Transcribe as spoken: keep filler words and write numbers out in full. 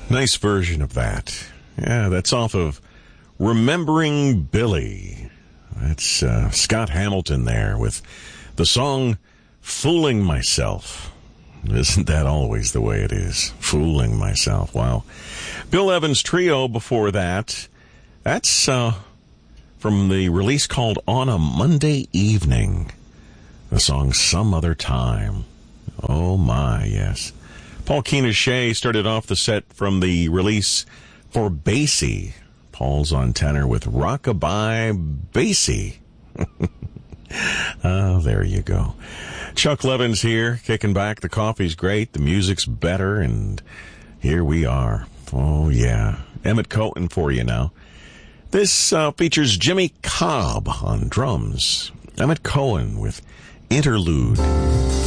Nice version of that. Yeah, that's off of Remembering Billy. That's uh, Scott Hamilton there with the song Fooling Myself. Isn't that always the way it is? Fooling myself. Wow. Bill Evans Trio before that. That's uh, from the release called On a Monday Evening. The song Some Other Time. Oh my, yes. Paul Keenan-Shea started off the set from the release for Basie. Paul's on tenor with Rockabye Basie. Oh, there you go. Chuck Levin's here, kicking back. The coffee's great, the music's better, and here we are. Oh, yeah. Emmett Cohen for you now. This uh, features Jimmy Cobb on drums. Emmett Cohen with Interlude.